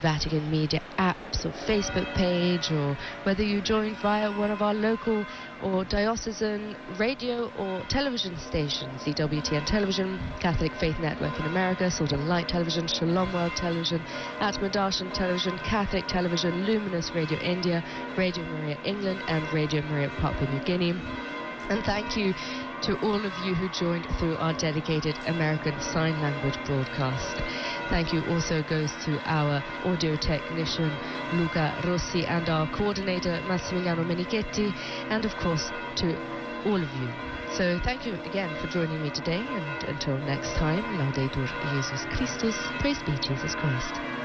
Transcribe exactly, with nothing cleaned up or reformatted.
Vatican Media apps or Facebook page, or whether you joined via one of our local or diocesan radio or television stations, E W T N Television, Catholic Faith Network in America, Salt and Light Television, Shalom World Television, Atma Darshan Television, Catholic Television, Luminous Radio India, Radio Maria England, and Radio Maria Papua New Guinea. And thank you to all of you who joined through our dedicated American Sign Language broadcast. Thank you also goes to our audio technician Luca Rossi and our coordinator Massimiliano Menichetti, and of course to all of you. So thank you again for joining me today, and until next time, Laudetur Jesus Christus, praise be Jesus Christ.